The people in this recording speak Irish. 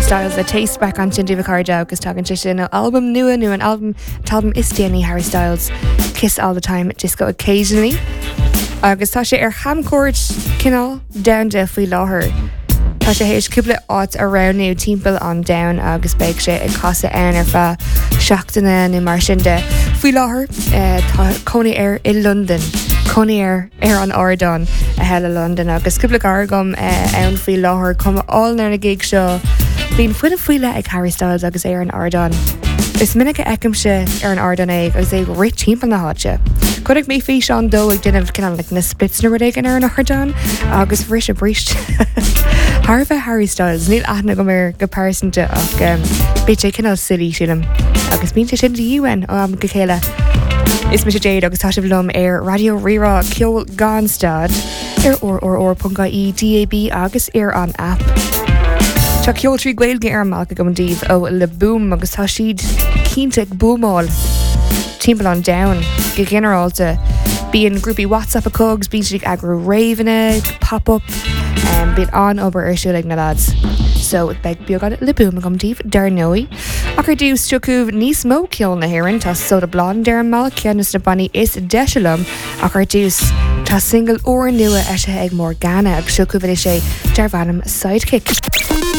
Styles, a taste back on Cindy Vicardo, agus talking to an album new an album is Danny Harry Styles, Kiss All the Time, Disco Occasionally. Agus tá sé hamcóid cinál down de faoi láthair. Tá sé héis cúpla áit around timpeall an down agus beag sé ag casa ann fa seachtaine nó mar sin de faoi láthair tá Coney Air in London. Coney Air an Ardán a heile London agus cúpla gargam ann faoi láthair cum all na gig seo. Bhín fuile ag Harry Styles agus an Ardán. Is minic eicimse an Ardán agus é rit timpeall na háte. Codig mé fé an dó ag duine cinál na splits na rud an Ardán agus bhris a bríist. Harbheith Harry Styles, níl aithna go mar go pásanta ach bit sé cinál silly sílam agus bíonn sin de UN go chéile. Is me sé déad agus tá bhlum Radio Rira Ceol Gánstád or.ie DAB agus an app. Tá ceol trí gailge armach go an díomh ó le boom agus tá siad cínta ag búmáil timpeall an down go generalta bíon grúpi WhatsApp a cogs bíon siad agru ravenna pop-up bíon an obair ar siúlaigh na lads. So beg beagad le boom agam díomh dar nói. Ach ar dús tucúh níos mó ceol na héireann tá soda blán dar an mal ceannas na bannaí is deisilumm ach ar dús tá single óir nua eise ag Morgana ag siúcúh sé dar bhanam sidekick.